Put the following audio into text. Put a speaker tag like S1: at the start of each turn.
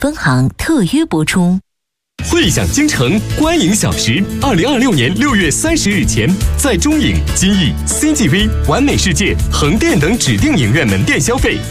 S1: 分行特约播出。
S2: 汇享京城，观影小时，2026年6月30日前，在中影、金逸、CGV、完美世界、横店等指定影院门店消费